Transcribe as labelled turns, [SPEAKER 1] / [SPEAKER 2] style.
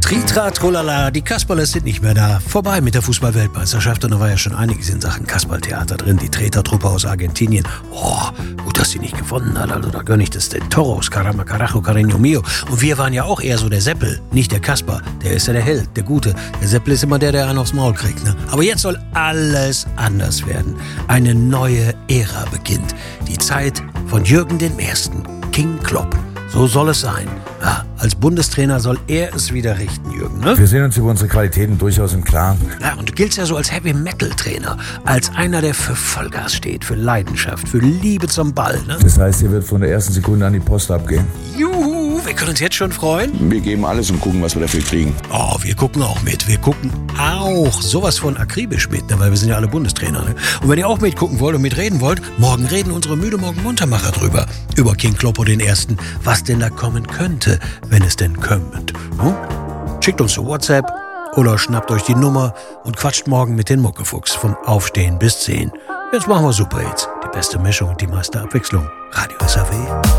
[SPEAKER 1] Tritra, trolala, die Kasperles sind nicht mehr da. Vorbei mit der Fußball-Weltmeisterschaft und da war ja schon einiges in Sachen Kasperltheater drin. Die Tretertruppe aus Argentinien. Oh, gut, dass sie nicht gewonnen hat. Also da gönn ich das den Toros, Caramba, Carajo, Cariño Mio. Und wir waren ja auch eher so der Seppel, nicht der Kasper. Der ist ja der Held, der Gute. Der Seppel ist immer der einen aufs Maul kriegt. Ne? Aber jetzt soll alles anders werden. Eine neue Ära beginnt. Die Zeit von Jürgen I., King Klopp. So soll es sein. Ja, als Bundestrainer soll er es wieder richten, Jürgen, ne?
[SPEAKER 2] Wir sehen uns über unsere Qualitäten durchaus im Klaren.
[SPEAKER 1] Ja, und du giltst ja so als Heavy-Metal-Trainer. Als einer, der für Vollgas steht, für Leidenschaft, für Liebe zum Ball, ne?
[SPEAKER 2] Das heißt, ihr wird von der ersten Sekunde an die Post abgehen.
[SPEAKER 1] Juhu, wir können uns jetzt schon freuen.
[SPEAKER 3] Wir geben alles und gucken, was wir dafür kriegen.
[SPEAKER 1] Oh, wir gucken auch mit. Wir gucken auch sowas von akribisch mit, ne? Weil wir sind ja alle Bundestrainer, ne? Und wenn ihr auch mitgucken wollt und mitreden wollt, morgen reden unsere müde Morgen-Muntermacher drüber. Über King Kloppo den Ersten, was denn da kommen könnte, wenn es denn kommt. Hm? Schickt uns eine WhatsApp oder schnappt euch die Nummer und quatscht morgen mit den Muckefuchs vom Aufstehen bis 10. Jetzt machen wir Super Hits. Die beste Mischung und die meiste Abwechslung. Radio SAW.